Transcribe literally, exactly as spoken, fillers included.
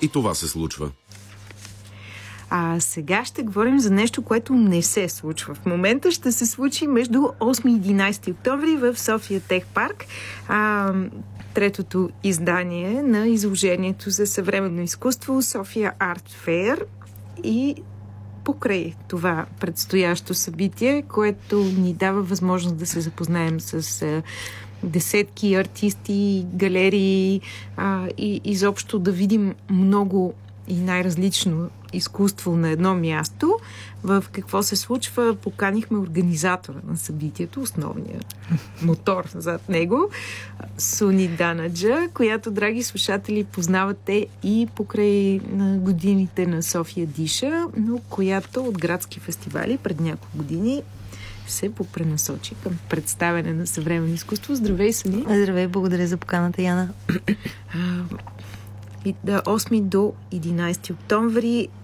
и това се случва. А сега ще говорим за нещо, което не се случва. В момента ще се случи между осми и единайсети октомври в София Тех Парк. А, третото издание на изложението за съвременно изкуство София Арт Фейер. И покрай това предстоящо събитие, което ни дава възможност да се запознаем с а, десетки артисти, галерии а, и изобщо да видим много и най-различно изкуство на едно място. В какво се случва, поканихме организатора на събитието, основния мотор зад него, Суни Данаджа, която, драги слушатели, познавате и покрай на годините на София Диша, но която от градски фестивали пред няколко години се попренасочи към представяне на съвременно изкуство. Здравей, Суни! Здравей, благодаря за поканата, Яна. осми до единайсети октомври